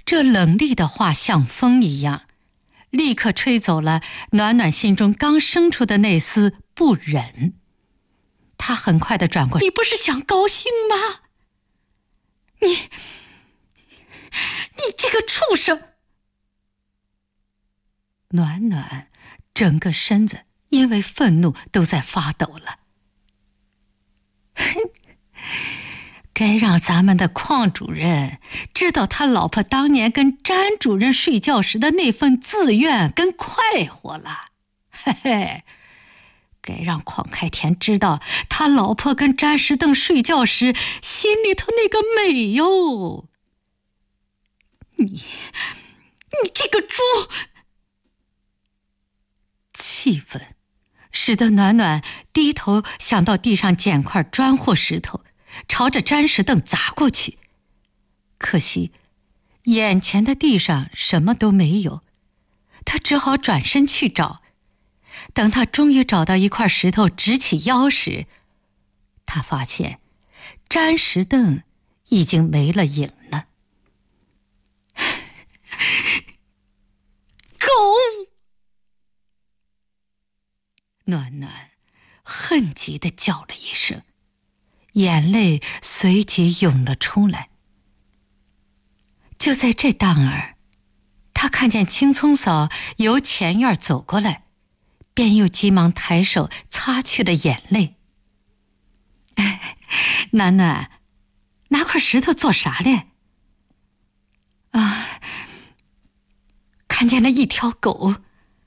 这冷厉的话像风一样，立刻吹走了暖暖心中刚生出的那丝不忍。他很快地转过，你不是想高兴吗？你这个畜生！暖暖整个身子因为愤怒都在发抖了。该让咱们的邝主任知道他老婆当年跟詹主任睡觉时的那份自愿跟快活了。嘿嘿，该让邝开田知道他老婆跟詹石凳睡觉时心里头那个美哟。你这个猪！气愤使得暖暖低头想到地上捡块砖或石头，朝着詹石凳砸过去。可惜眼前的地上什么都没有，他只好转身去找。等他终于找到一块石头直起腰时，他发现詹石凳已经没了影了。狗！暖暖恨极地叫了一声，眼泪随即涌了出来。就在这当儿，他看见青葱嫂由前院走过来，便又急忙抬手擦去了眼泪。暖暖，拿块石头做啥嘞？看见了一条狗。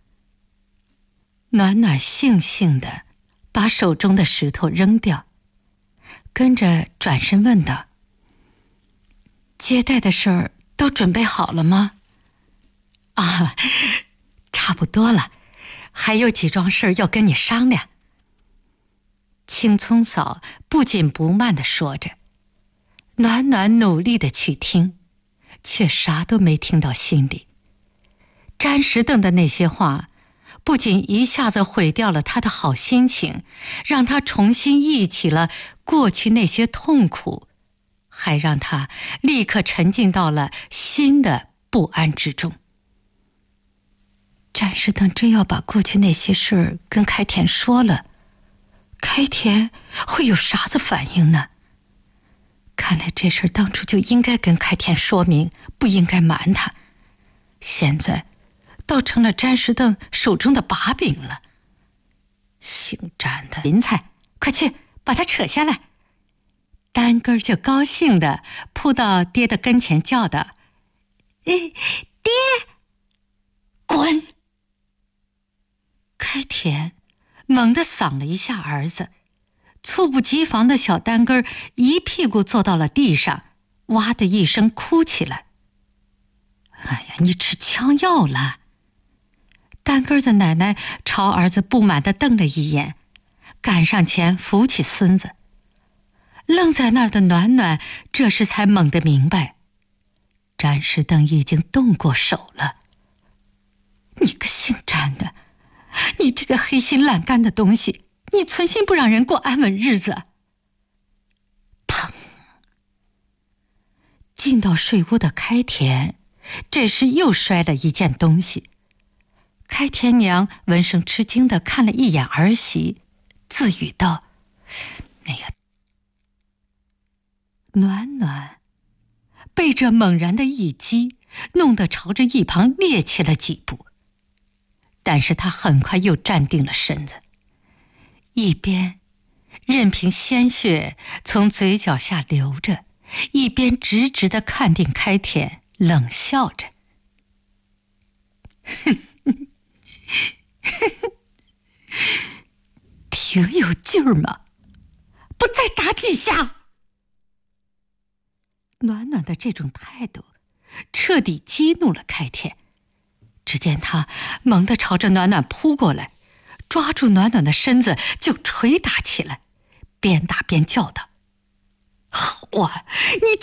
暖暖悻悻地把手中的石头扔掉，跟着转身问道：接待的事儿都准备好了吗？差不多了，还有几桩事儿要跟你商量。青葱嫂不紧不慢地说着，暖暖努力地去听，却啥都没听到心里。詹石凳的那些话不仅一下子毁掉了他的好心情，让他重新忆起了过去那些痛苦，还让他立刻沉浸到了新的不安之中。詹石凳真要把过去那些事儿跟开田说了，开田会有啥子反应呢？看来这事儿当初就应该跟开田说明，不应该瞒他。现在倒成了詹石凳手中的把柄了。姓詹的林菜，快去把他扯下来！单根就高兴地扑到爹的跟前叫道：爹，滚！开田猛地搡了一下儿子，猝不及防的小单根一屁股坐到了地上，哇的一声哭起来。哎呀，你吃枪药了！单根的奶奶朝儿子不满地瞪了一眼，赶上前扶起孙子。愣在那儿的暖暖这时才猛地明白，詹石凳已经动过手了。你个姓詹的，你这个黑心烂肝的东西，你存心不让人过安稳日子。砰！进到睡屋的开田这时又摔了一件东西。开田娘闻声吃惊地看了一眼儿媳，自语道：哎呀！暖暖被这猛然的一击弄得朝着一旁趔趄了几步，但是他很快又站定了身子，一边任凭鲜血从嘴角下流着，一边直直地看定开田，冷笑着：挺有劲儿嘛，不再打几下？暖暖的这种态度彻底激怒了开田，只见他猛地朝着暖暖扑过来，抓住暖暖的身子就捶打起来，边打边叫道：好啊，你